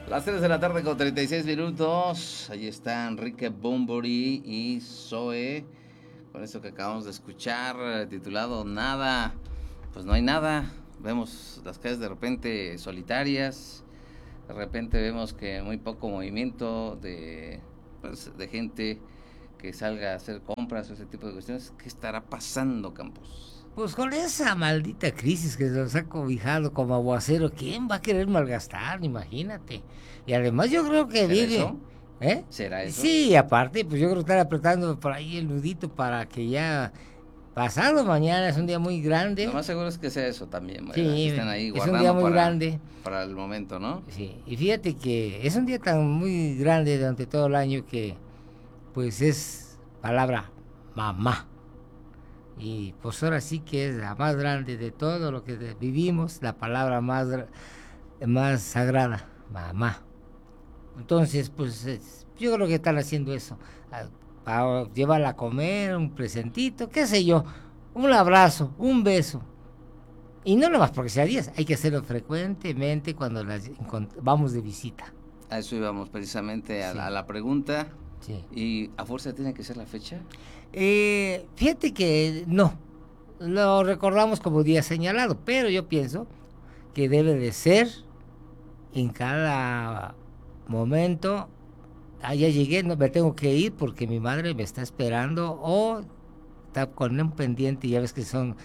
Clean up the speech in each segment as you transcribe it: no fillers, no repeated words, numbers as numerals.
Las 3 de la tarde con 36 minutos. Ahí están Enrique Bunbury y Zoe. Con esto que acabamos de escuchar, titulado Nada. Pues no hay nada. Vemos las calles de repente solitarias. De repente vemos que muy poco movimiento de gente que salga a hacer compras o ese tipo de cuestiones. ¿Qué estará pasando, Campos? Pues con esa maldita crisis que nos ha cobijado como aguacero, ¿quién va a querer malgastar? Imagínate. Y además yo creo que ¿Será viene... eso? ¿Eh? ¿Será eso? Sí, aparte, pues yo creo que están apretando por ahí el nudito para que ya... Pasado mañana es un día muy grande. Lo más seguro es que sea eso también, ¿verdad? Sí, Que estén ahí es un día guardando muy grande. para el momento, ¿no? Sí, y fíjate que es un día tan muy grande durante todo el año que pues es palabra mamá. Y pues ahora sí que es la más grande de todo lo que vivimos, la palabra más sagrada, mamá. Entonces, pues yo creo que están haciendo eso, para llevarla a comer, un presentito, qué sé yo, un abrazo, un beso. Y no nomás porque sea 10, hay que hacerlo frecuentemente cuando vamos de visita. A eso íbamos precisamente, Sí. a la pregunta. Sí. ¿Y a fuerza tiene que ser la fecha? Fíjate que no, lo recordamos como día señalado, pero yo pienso que debe de ser en cada momento. Ya llegué, no me tengo que ir porque mi madre me está esperando o está con un pendiente, ya ves que somos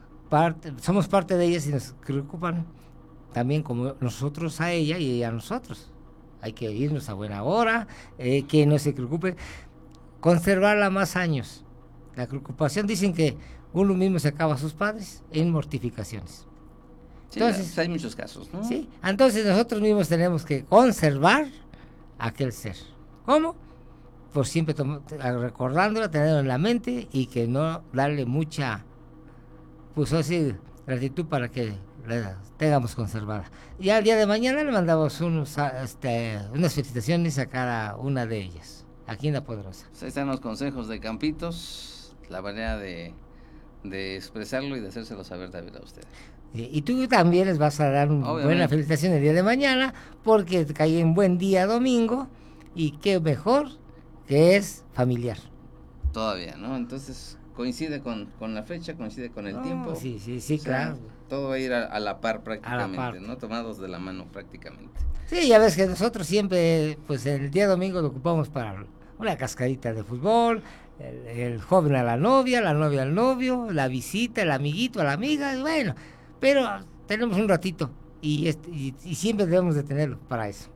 parte de ellas y nos preocupan también como nosotros a ella y ella a nosotros. Hay que irnos a buena hora, que no se preocupe, conservarla más años. La preocupación, dicen que uno mismo se acaba a sus padres en mortificaciones. Sí, Entonces, hay muchos casos, ¿no? sí, entonces nosotros mismos tenemos que conservar aquel ser. ¿Cómo? Pues siempre recordándola, tenerlo en la mente y que no darle mucha, pues así, gratitud para que la tengamos conservada. Y al día de mañana le mandamos unas felicitaciones a cada una de ellas, aquí en La Poderosa. Pues ahí están los consejos de Campitos, la manera de expresarlo y de hacérselo saber también a ustedes. Y tú también les vas a dar una buena felicitación el día de mañana, porque cae en buen día domingo, y qué mejor que es familiar. Todavía, ¿no? Entonces coincide con la fecha, coincide con el tiempo. Sí, o sea, claro. Todo va a ir a la par prácticamente, par. ¿no? Tomados de la mano prácticamente. Sí, ya ves que nosotros siempre, pues el día domingo lo ocupamos para una cascadita de fútbol, el joven a la novia al novio, la visita, el amiguito a la amiga, y bueno, pero tenemos un ratito y siempre debemos de tenerlo para eso.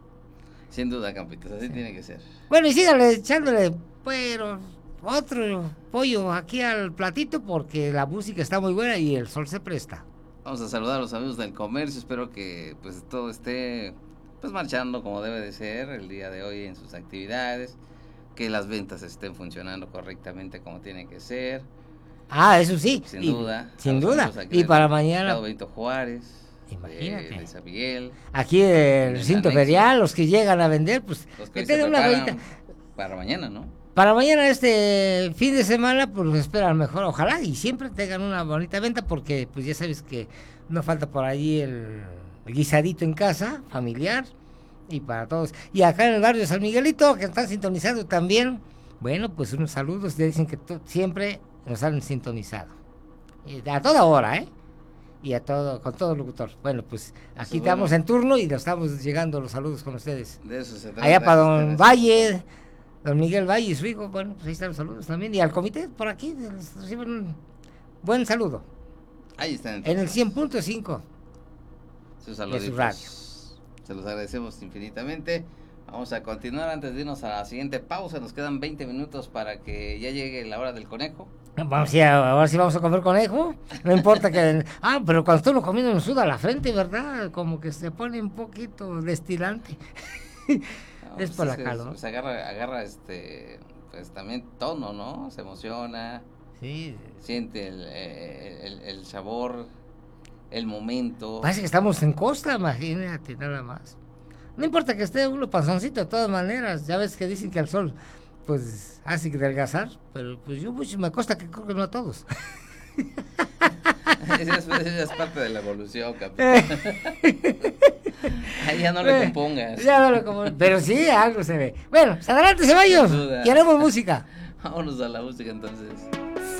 Sin duda, Campitos, así tiene que ser. Bueno, y síganle echándole, pero otro pollo aquí al platito porque la música está muy buena y el sol se presta. Vamos a saludar a los amigos del comercio, espero que pues todo esté pues marchando como debe de ser el día de hoy en sus actividades, que las ventas estén funcionando correctamente como tienen que ser. Eso sí. Sin duda. Sin duda. Y para mañana. Benito Juárez. Imagínate. De San Miguel. Aquí el recinto ferial, los que llegan a vender, pues que se una vuelta. Para mañana, ¿no? Para mañana, este fin de semana, pues esperan mejor, ojalá, y siempre tengan una bonita venta, porque pues ya sabes que no falta por ahí el guisadito en casa, familiar, y para todos. Y acá en el barrio de San Miguelito, que están sintonizando también, bueno, pues unos saludos, dicen que siempre nos han sintonizado. A toda hora, y con todo el locutor. Bueno, pues aquí estamos en turno y nos estamos llegando los saludos con ustedes. De eso se trata. Allá para don Valle, don Miguel Valle y su hijo, bueno, pues ahí están los saludos también. Y al comité por aquí reciben un buen saludo. Ahí están. En el 100.5 de su radio. Se los agradecemos infinitamente. Vamos a continuar antes de irnos a la siguiente pausa. Nos quedan 20 minutos para que ya llegue la hora del conejo. Vamos a ver si vamos a comer conejo. No importa que... pero cuando tú lo comiendo nos suda la frente, ¿verdad? Como que se pone un poquito destilante. No, es por la calor. Pues agarra pues también tono, ¿no? Se emociona. Sí. Siente el sabor, el momento. Parece que estamos en costa, imagínate, nada más. No importa que esté uno panzoncito, de todas maneras. Ya ves que dicen que el sol, pues, hace que adelgazar. Pero pues yo me consta que creo que no a todos. Esa es parte de la evolución, capitán. Ay, ya no le compongas. Ya no le compongas. Pero sí, algo se ve. Bueno, adelante, Ceballos. Queremos música. Vámonos a la música entonces.